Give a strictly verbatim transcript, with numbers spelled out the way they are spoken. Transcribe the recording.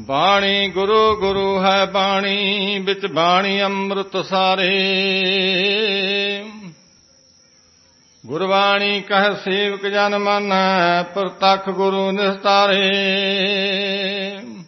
ਬਾਣੀ ਗੁਰੂ ਗੁਰੂ ਹੈ ਬਾਣੀ, ਵਿੱਚ ਬਾਣੀ ਅੰਮ੍ਰਿਤ ਸਾਰੇ। ਗੁਰਬਾਣੀ ਕਹਿ ਸੇਵਕ ਜਨ ਮਾਨੈ, ਪ੍ਰਤੱਖ ਗੁਰੂ ਨਿਸਤਾਰੇ।